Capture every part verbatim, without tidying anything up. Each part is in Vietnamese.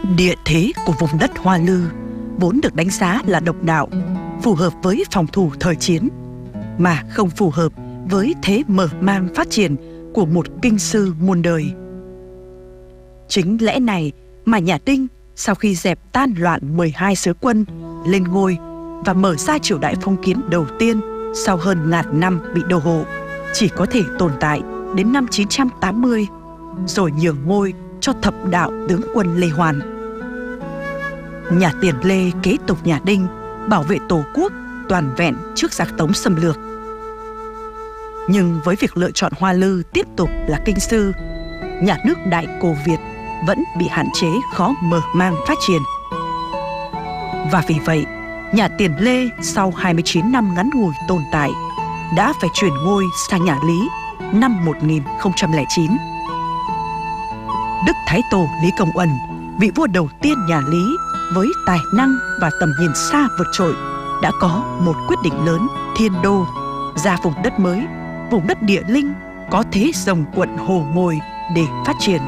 Địa thế của vùng đất Hoa Lư vốn được đánh giá là độc đạo, phù hợp với phòng thủ thời chiến, mà không phù hợp với thế mở mang phát triển của một kinh sư muôn đời. Chính lẽ này mà nhà Đinh sau khi dẹp tan loạn mười hai sứ quân lên ngôi và mở ra triều đại phong kiến đầu tiên sau hơn ngàn năm bị đô hộ, chỉ có thể tồn tại đến năm chín trăm tám mươi, rồi nhường ngôi cho thập đạo tướng quân Lê Hoàn. Nhà Tiền Lê kế tục nhà Đinh, bảo vệ tổ quốc toàn vẹn trước giặc Tống xâm lược. Nhưng với việc lựa chọn Hoa Lư tiếp tục là kinh sư, nhà nước Đại Cổ Việt vẫn bị hạn chế khó mở mang phát triển. Và vì vậy, nhà Tiền Lê sau hai mươi chín năm ngắn ngủi tồn tại đã phải chuyển ngôi sang nhà Lý năm một nghìn không trăm lẻ chín. Đức Thái Tổ Lý Công Uẩn, vị vua đầu tiên nhà Lý với tài năng và tầm nhìn xa vượt trội, đã có một quyết định lớn thiên đô, ra vùng đất mới, vùng đất địa linh có thế rồng quận hồ ngồi để phát triển.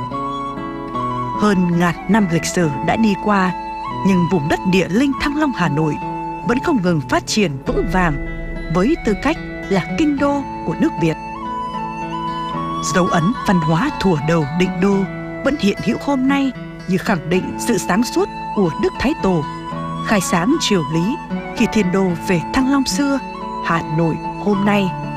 Hơn ngàn năm lịch sử đã đi qua, nhưng vùng đất địa linh Thăng Long Hà Nội vẫn không ngừng phát triển vững vàng với tư cách là kinh đô của nước Việt. Dấu ấn văn hóa thuở đầu định đô vẫn hiện hữu hôm nay như khẳng định sự sáng suốt của Đức Thái Tổ, khai sáng triều Lý khi thiên đô về Thăng Long xưa, Hà Nội hôm nay.